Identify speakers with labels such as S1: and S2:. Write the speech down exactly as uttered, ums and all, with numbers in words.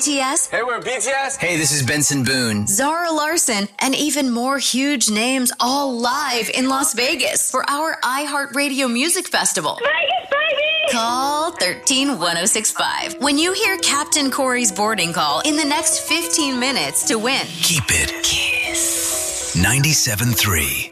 S1: T S?
S2: Hey, we're B T S.
S3: Hey, this is Benson Boone.
S1: Zara Larson, and even more huge names all live in Las Vegas for our iHeartRadio Music Festival.
S4: Vegas, baby!
S1: Call one three one oh six five when you hear Captain Corey's boarding call in the next fifteen minutes to win.
S3: Keep it Kiss ninety-seven point three.